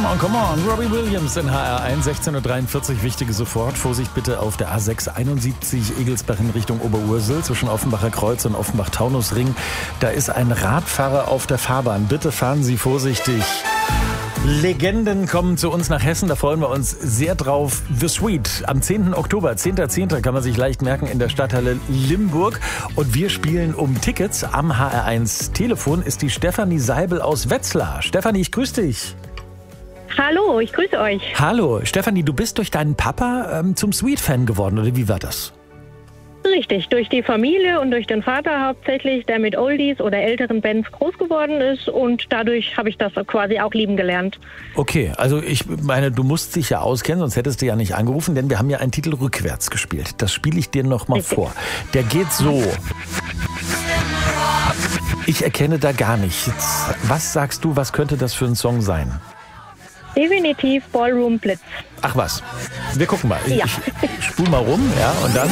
come on. Robbie Williams in HR1, 16.43 Uhr. Wichtige sofort. Vorsicht bitte auf der A6 71 Egelsbach in Richtung Oberursel zwischen Offenbacher Kreuz und Offenbach-Taunusring. Da ist ein Radfahrer auf der Fahrbahn. Bitte fahren Sie vorsichtig. Legenden kommen zu uns nach Hessen, da freuen wir uns sehr drauf. The Sweet am 10. Oktober, 10.10. kann man sich leicht merken in der Stadthalle Limburg. Und wir spielen um Tickets. Am HR1 Telefon ist die Stefanie Seibel aus Wetzlar. Stefanie, ich grüße dich. Hallo, ich grüße euch. Hallo, Stefanie, du bist durch deinen Papa zum Sweet-Fan geworden, oder wie war das? Richtig, durch die Familie und durch den Vater hauptsächlich, der mit Oldies oder älteren Bands groß geworden ist, und dadurch habe ich das quasi auch lieben gelernt. Okay, also ich meine, du musst dich ja auskennen, sonst hättest du ja nicht angerufen, denn wir haben ja einen Titel rückwärts gespielt. Das spiele ich dir noch mal vor. Der geht so. Ich erkenne da gar nichts. Was sagst du, was könnte das für ein Song sein? Definitiv Ballroom Blitz. Ach was, wir gucken mal. Ja. Ich spul mal rum, ja, und dann...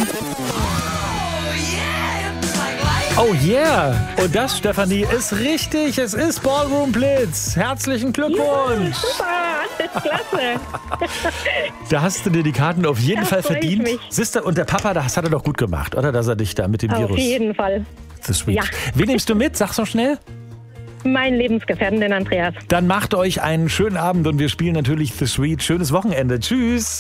Oh yeah! Und das, Stefanie, ist richtig. Es ist Ballroom Blitz. Herzlichen Glückwunsch! Ja, super, klasse. Da hast du dir die Karten auf jeden Fall freu ich verdient. mich. Sister, und der Papa, das hat er doch gut gemacht, oder? Dass er dich da mit dem Virus... Auf jeden Fall. The Sweet. Ja. Wen nimmst du mit? Sag's noch schnell. Mein Lebensgefährten, den Andreas. Dann macht euch einen schönen Abend und wir spielen natürlich The Sweet. Schönes Wochenende. Tschüss!